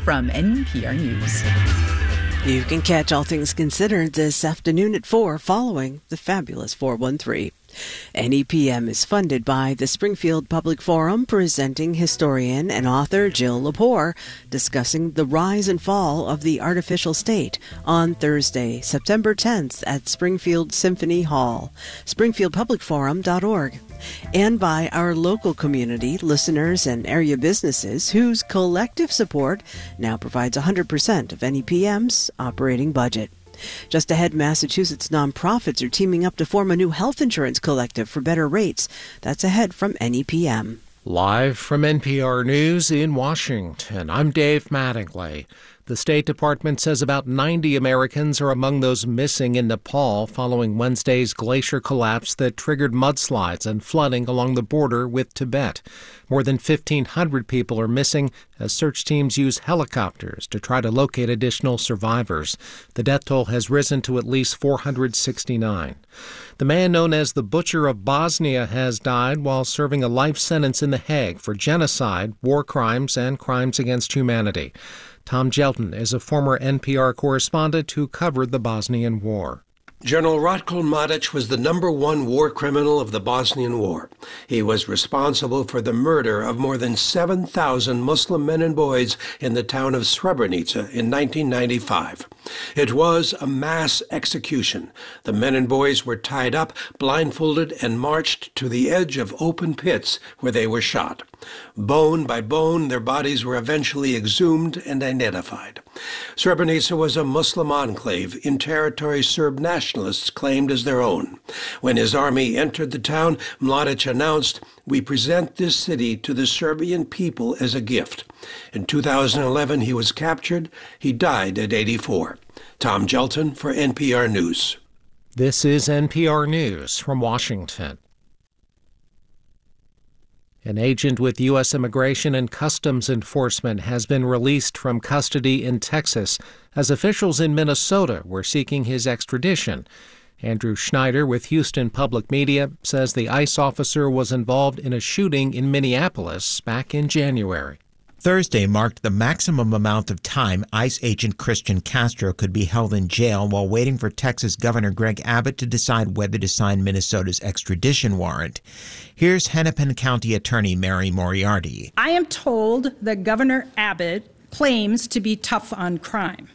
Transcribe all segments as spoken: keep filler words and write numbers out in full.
from N P R News. You can catch All Things Considered this afternoon at four following the fabulous four one three. N E P M is funded by the Springfield Public Forum, presenting historian and author Jill Lepore discussing the rise and fall of the artificial state on Thursday, September tenth at Springfield Symphony Hall, springfield public forum dot org. And by our local community, listeners, and area businesses whose collective support now provides one hundred percent of N E P M's operating budget. Just ahead, Massachusetts nonprofits are teaming up to form a new health insurance collective for better rates. That's ahead from N E P M. Live from N P R News in Washington, I'm Dave Mattingly. The State Department says about ninety Americans are among those missing in Nepal following Wednesday's glacier collapse that triggered mudslides and flooding along the border with Tibet. More than fifteen hundred people are missing as search teams use helicopters to try to locate additional survivors. The death toll has risen to at least four hundred sixty-nine. The man known as the Butcher of Bosnia has died while serving a life sentence in The Hague for genocide, war crimes, and crimes against humanity. Tom Gelton is a former N P R correspondent who covered the Bosnian War. General Ratko Mladic was the number one war criminal of the Bosnian War. He was responsible for the murder of more than seven thousand Muslim men and boys in the town of Srebrenica in nineteen ninety-five. It was a mass execution. The men and boys were tied up, blindfolded, and marched to the edge of open pits where they were shot. Bone by bone, their bodies were eventually exhumed and identified. Srebrenica was a Muslim enclave in territory Serb nationalists claimed as their own. When his army entered the town, Mladic announced, "We present this city to the Serbian people as a gift." In two thousand eleven, he was captured. He died at eighty-four. Tom Gelton for N P R News. This is N P R News from Washington. An agent with U S Immigration and Customs Enforcement has been released from custody in Texas as officials in Minnesota were seeking his extradition. Andrew Schneider with Houston Public Media says the ICE officer was involved in a shooting in Minneapolis back in January. Thursday marked the maximum amount of time ICE agent Christian Castro could be held in jail while waiting for Texas Governor Greg Abbott to decide whether to sign Minnesota's extradition warrant. Here's Hennepin County Attorney Mary Moriarty. I am told that Governor Abbott claims to be tough on crime.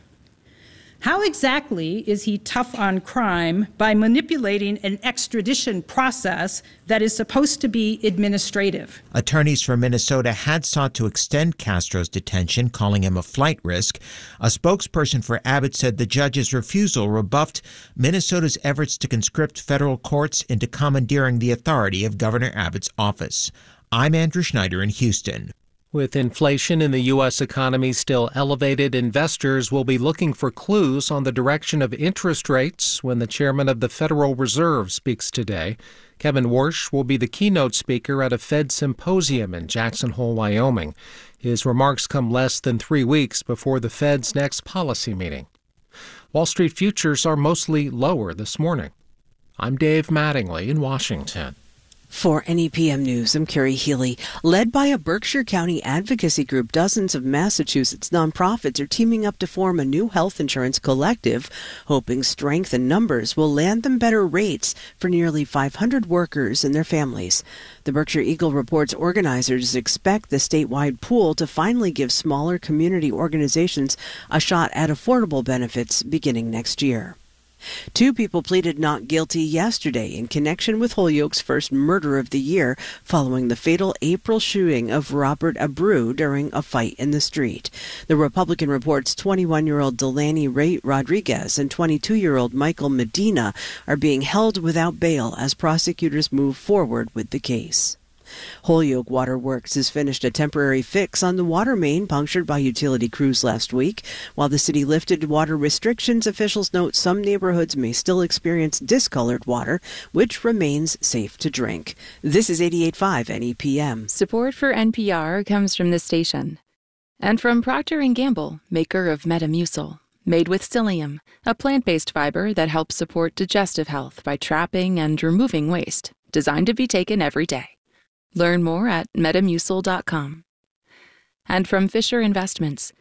How exactly is he tough on crime by manipulating an extradition process that is supposed to be administrative? Attorneys for Minnesota had sought to extend Castro's detention, calling him a flight risk. A spokesperson for Abbott said the judge's refusal rebuffed Minnesota's efforts to conscript federal courts into commandeering the authority of Governor Abbott's office. I'm Andrew Schneider in Houston. With inflation in the U S economy still elevated, investors will be looking for clues on the direction of interest rates when the chairman of the Federal Reserve speaks today. Kevin Warsh will be the keynote speaker at a Fed symposium in Jackson Hole, Wyoming. His remarks come less than three weeks before the Fed's next policy meeting. Wall Street futures are mostly lower this morning. I'm Dave Mattingly in Washington. For N E P M News, I'm Carrie Healy. Led by a Berkshire County advocacy group, dozens of Massachusetts nonprofits are teaming up to form a new health insurance collective, hoping strength in numbers will land them better rates for nearly five hundred workers and their families. The Berkshire Eagle reports organizers expect the statewide pool to finally give smaller community organizations a shot at affordable benefits beginning next year. Two people pleaded not guilty yesterday in connection with Holyoke's first murder of the year following the fatal April shooting of Robert Abreu during a fight in the street. The Republican reports twenty-one-year-old Delaney Ray Rodriguez and twenty-two-year-old Michael Medina are being held without bail as prosecutors move forward with the case. Holyoke Water Works has finished a temporary fix on the water main punctured by utility crews last week. While the city lifted water restrictions, officials note some neighborhoods may still experience discolored water, which remains safe to drink. This is eighty-eight point five N E P M. Support for N P R comes from this station. And from Procter and Gamble, maker of Metamucil. Made with psyllium, a plant-based fiber that helps support digestive health by trapping and removing waste. Designed to be taken every day. Learn more at metamucil dot com. And from Fisher Investments,